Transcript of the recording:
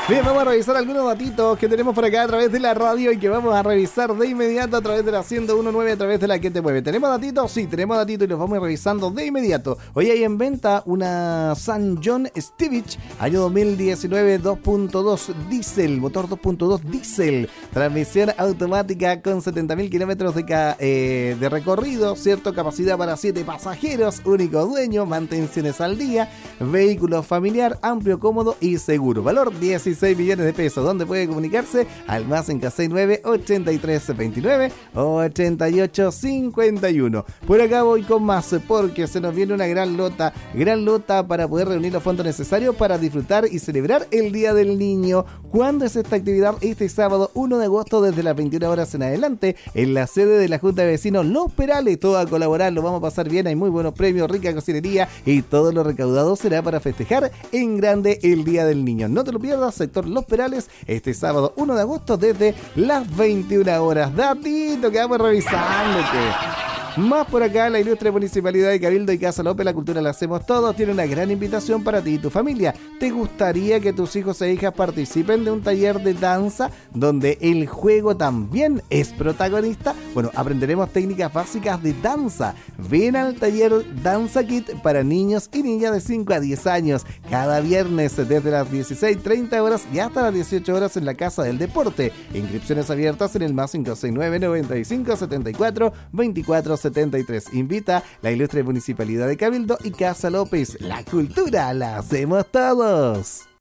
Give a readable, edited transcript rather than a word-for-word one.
Bien, vamos a revisar algunos datitos que tenemos por acá a través de la radio y que vamos a revisar de inmediato a través de la 101.9, a través de la que te mueve. ¿Tenemos datitos? Sí, tenemos datitos y los vamos a ir revisando de inmediato. Hoy hay en venta una San John Stevich, año 2019, 2.2 diésel, motor 2.2 diésel, transmisión automática con 70.000 kilómetros de recorrido, ¿cierto? Capacidad para 7 pasajeros, único dueño, mantenciones al día, vehículo familiar, amplio, cómodo y seguro. Valor 16 millones de pesos. ¿Dónde puede comunicarse? Al más 569 83 29 o 88 51. Por acá voy con más porque se nos viene una gran lota para poder reunir los fondos necesarios para disfrutar y celebrar el Día del Niño. ¿Cuándo es esta actividad? Este sábado 1 de agosto desde las 21 horas en adelante en la sede de la Junta de Vecinos Los Perales. Todo a colaborar, lo vamos a pasar bien, hay muy buenos premios, rica cocinería y todo lo recaudado será para festejar en grande el Día del Niño. No te lo pierdas, sector Los Perales, este sábado 1 de agosto desde las 21 horas. Datito que vamos revisándote. Más por acá, la ilustre Municipalidad de Cabildo y Casa López, la cultura la hacemos todos, tiene una gran invitación para ti y tu familia. ¿Te gustaría que tus hijos e hijas participen de un taller de danza donde el juego también es protagonista? Bueno, aprenderemos técnicas básicas de danza. Ven al taller Danza Kit para niños y niñas de 5 a 10 años, cada viernes desde las 16:30 horas y hasta las 18 horas en la Casa del Deporte. Inscripciones abiertas en el más 569 95 74 24 73. Invita la ilustre Municipalidad de Cabildo y Casa López. La cultura la hacemos todos.